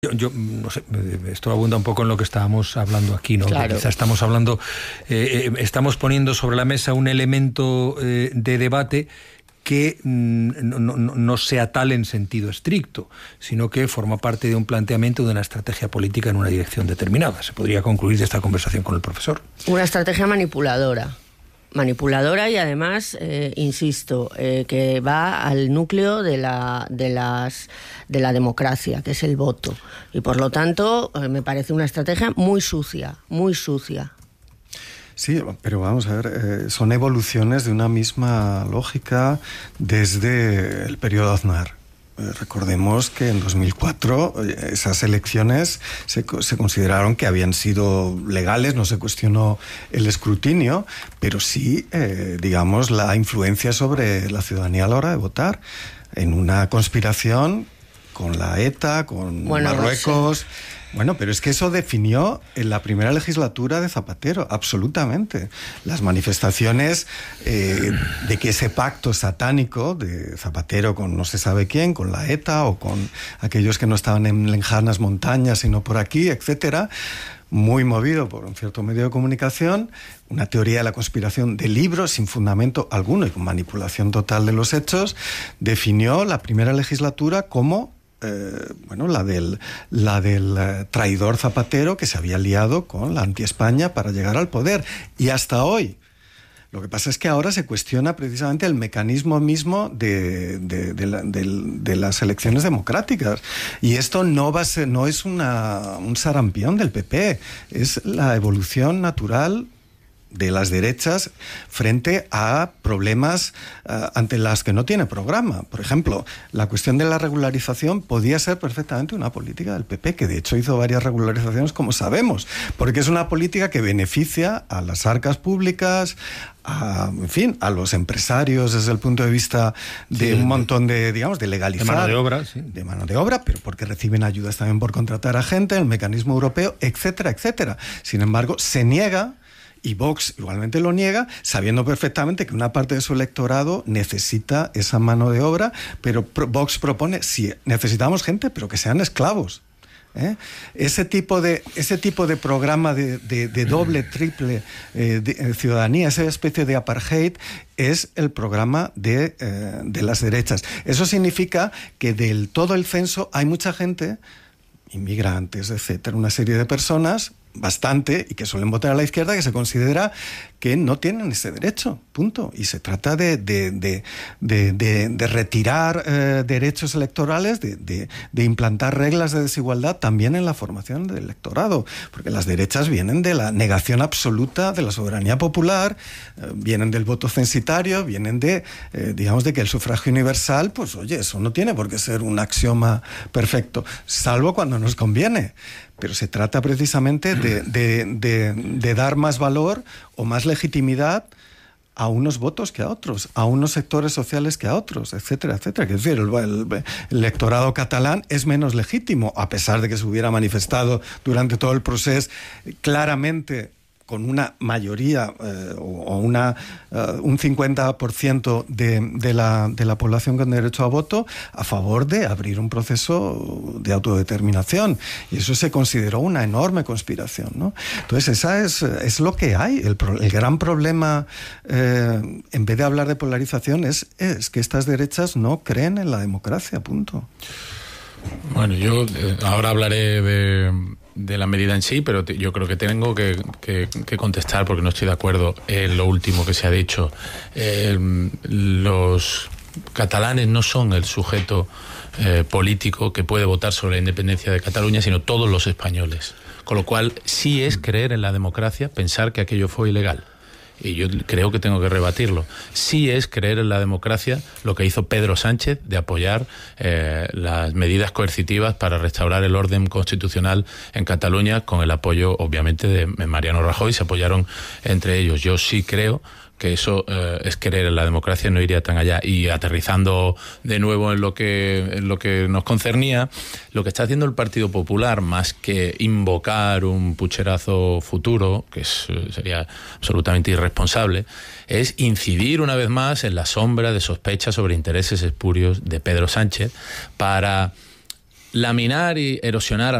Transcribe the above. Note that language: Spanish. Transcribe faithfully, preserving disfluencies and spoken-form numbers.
Yo, yo no sé, esto abunda un poco en lo que estábamos hablando aquí, ¿no? Claro. Quizá estamos hablando, eh, estamos poniendo sobre la mesa un elemento eh, de debate que mm, no, no, no sea tal en sentido estricto, sino que forma parte de un planteamiento de una estrategia política en una dirección determinada. Se podría concluir de esta conversación con el profesor. Una estrategia manipuladora. Manipuladora y además, eh, insisto, eh, que va al núcleo de la, de, las, de la democracia, que es el voto. Y por lo tanto, eh, me parece una estrategia muy sucia, muy sucia. Sí, pero vamos a ver, eh, son evoluciones de una misma lógica desde el periodo Aznar. Recordemos que en dos mil cuatro esas elecciones se, se consideraron que habían sido legales, no se cuestionó el escrutinio, pero sí, eh, digamos, la influencia sobre la ciudadanía a la hora de votar, en una conspiración con la ETA, con bueno, Marruecos... Sí. Bueno, pero es que eso definió en la primera legislatura de Zapatero, absolutamente. Las manifestaciones eh, de que ese pacto satánico de Zapatero con no se sabe quién, con la ETA o con aquellos que no estaban en lejanas montañas sino por aquí, etcétera, muy movido por un cierto medio de comunicación, una teoría de la conspiración de libros sin fundamento alguno y con manipulación total de los hechos, definió la primera legislatura como Eh, bueno, la del, la del eh, traidor Zapatero que se había liado con la anti-España para llegar al poder. Y hasta hoy. Lo que pasa es que ahora se cuestiona precisamente el mecanismo mismo de, de, de, la, de, de las elecciones democráticas. Y esto no va a ser, no es una, un sarampión del P P, es la evolución natural de las derechas frente a problemas uh, ante las que no tiene programa. Por ejemplo, la cuestión de la regularización podía ser perfectamente una política del P P, que de hecho hizo varias regularizaciones, como sabemos, porque es una política que beneficia a las arcas públicas, a, en fin, a los empresarios desde el punto de vista de sí, un montón de, digamos, de legalizar. De mano de obra, sí. De mano de obra, pero porque reciben ayudas también por contratar a gente, el mecanismo europeo, etcétera, etcétera. Sin embargo, se niega. Y Vox igualmente lo niega, sabiendo perfectamente que una parte de su electorado necesita esa mano de obra, pero Vox propone, sí, necesitamos gente, pero que sean esclavos. ¿Eh? Ese tipo de ese tipo de programa de, de, de doble, triple eh, de, de ciudadanía, esa especie de apartheid, es el programa de, eh, de las derechas. Eso significa que del todo el censo hay mucha gente, inmigrantes, etcétera, una serie de personas, bastante, y que suelen votar a la izquierda, que se considera que no tienen ese derecho, punto. Y se trata de, de, de, de, de, de retirar eh, derechos electorales, de, de, de implantar reglas de desigualdad también en la formación del electorado, porque las derechas vienen de la negación absoluta de la soberanía popular, eh, vienen del voto censitario, vienen de, eh, digamos, de que el sufragio universal, pues oye, eso no tiene por qué ser un axioma perfecto, salvo cuando nos conviene. Pero se trata precisamente de, de, de, de dar más valor o más legitimidad a unos votos que a otros, a unos sectores sociales que a otros, etcétera, etcétera. Es decir, el, el, el electorado catalán es menos legítimo, a pesar de que se hubiera manifestado durante todo el proceso claramente con una mayoría eh, o una, uh, un cincuenta por ciento de, de, la, de la población con derecho a voto a favor de abrir un proceso de autodeterminación. Y eso se consideró una enorme conspiración, ¿no? Entonces, esa es, es lo que hay. El, el gran problema, eh, en vez de hablar de polarización, es, es que estas derechas no creen en la democracia, punto. Bueno, yo eh, ahora hablaré de... de la medida en sí, pero te, yo creo que tengo que, que, que contestar porque no estoy de acuerdo en lo último que se ha dicho. Eh, los catalanes no son el sujeto eh, político que puede votar sobre la independencia de Cataluña, sino todos los españoles. Con lo cual, sí es creer en la democracia pensar que aquello fue ilegal. Y yo creo que tengo que rebatirlo. Sí es creer en la democracia lo que hizo Pedro Sánchez de apoyar eh, las medidas coercitivas para restaurar el orden constitucional en Cataluña, con el apoyo, obviamente, de Mariano Rajoy. Se apoyaron entre ellos. Yo sí creo que eso eh, es creer en la democracia, no iría tan allá. Y aterrizando de nuevo en lo que en lo que nos concernía, lo que está haciendo el Partido Popular, más que invocar un pucherazo futuro, que es, sería absolutamente irresponsable, es incidir una vez más en la sombra de sospechas sobre intereses espurios de Pedro Sánchez para laminar y erosionar